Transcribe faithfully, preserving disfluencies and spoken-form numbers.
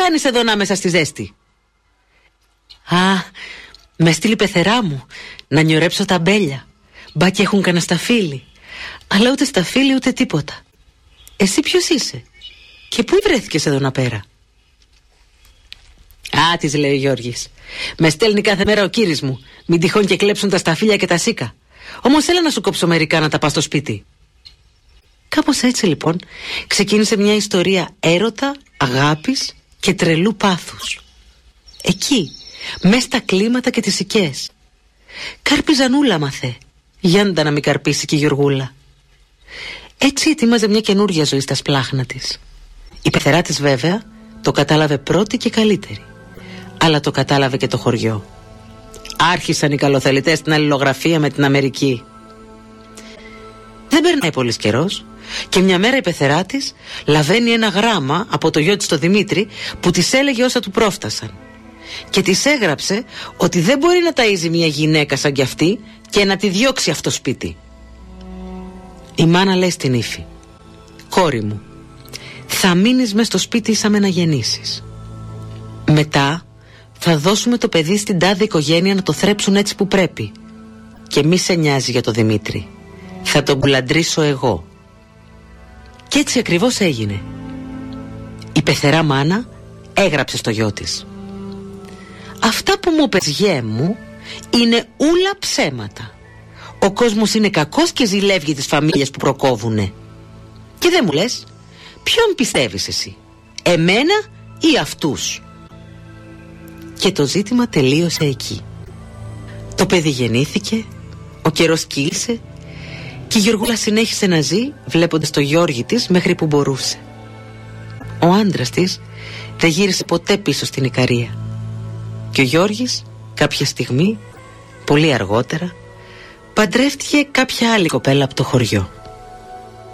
κάνεις εδώ ανάμεσα στη ζέστη? Α, με στείλει πεθερά μου να νιωρέψω τα μπέλια. Μπα και έχουν κανένα σταφύλι. Αλλά ούτε σταφύλι ούτε τίποτα. Εσύ ποιος είσαι και πού βρέθηκες εδώ να πέρα? Α, της λέει ο Γιώργης, με στέλνει κάθε μέρα ο κύρις μου. Μην τυχόν και κλέψουν τα σταφύλια και τα σίκα. Όμως έλα να σου κόψω μερικά να τα πας στο σπίτι. Κάπως έτσι λοιπόν ξεκίνησε μια ιστορία έρωτα, αγάπης και τρελού πάθους. Εκεί, μες στα κλίματα και τις σικές. Κάρπιζαν ούλα μαθέ. Γιάντα να μην καρπίσει και η Γιουργούλα. Έτσι ετοίμαζε μια καινούρια ζωή στα σπλάχνα της. Η πεθερά της βέβαια το κατάλαβε πρώτη και καλύτερη. Αλλά το κατάλαβε και το χωριό. Άρχισαν οι καλοθελητές στην αλληλογραφία με την Αμερική. Δεν περνάει πολύς καιρός και μια μέρα η πεθερά της λαβαίνει ένα γράμμα από το γιο της το Δημήτρη που της έλεγε όσα του πρόφτασαν. Και της έγραψε ότι δεν μπορεί να ταΐζει μια γυναίκα σαν κι αυτή και να τη διώξει αυτό σπίτι. Η μάνα λέει στην ύφη: κόρη μου, θα μείνεις μες στο σπίτι ήσαμε να γεννήσεις. Μετά θα δώσουμε το παιδί στην τάδε οικογένεια να το θρέψουν έτσι που πρέπει. Και μη σε νοιάζει για το Δημήτρη. Θα τον κουλαντρήσω εγώ. Κι έτσι ακριβώς έγινε. Η πεθερά μάνα έγραψε στο γιο της: αυτά που μου πες γιέ μου είναι ούλα ψέματα. Ο κόσμος είναι κακός και ζηλεύει τις φαμίλιες που προκόβουνε. Και δεν μου λες, ποιον πιστεύεις εσύ, εμένα ή αυτούς? Και το ζήτημα τελείωσε εκεί. Το παιδί γεννήθηκε, ο καιρός κύλησε και η Γιουργούλα συνέχισε να ζει βλέποντας το Γιώργη της μέχρι που μπορούσε. Ο άντρας της δεν γύρισε ποτέ πίσω στην Ικαρία. Και ο Γιώργης κάποια στιγμή, πολύ αργότερα, παντρεύτηκε κάποια άλλη κοπέλα από το χωριό.